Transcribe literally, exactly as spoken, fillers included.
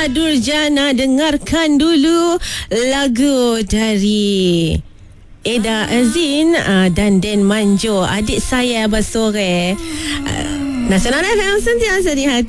Durjana, dengarkan dulu lagu dari Eda Azin uh, dan Den Manjo, adik saya bersore. uh, Nasional F M sentiasa di hati.